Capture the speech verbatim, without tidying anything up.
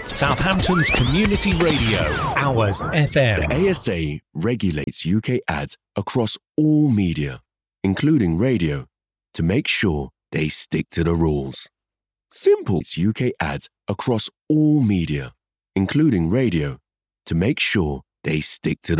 Southampton's Community Radio, Hours F M. The A S A regulates U K ads across all media, including radio, to make sure they stick to the rules. Simple. It's U K ads across all media, including radio, to make sure they stick to the